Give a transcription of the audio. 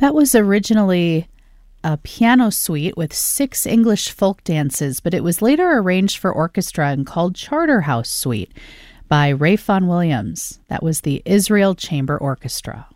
That was originally a piano suite with 6 English folk dances, but it was later arranged for orchestra and called Charterhouse Suite by Ralph Vaughan Williams. That was the Israel Chamber Orchestra.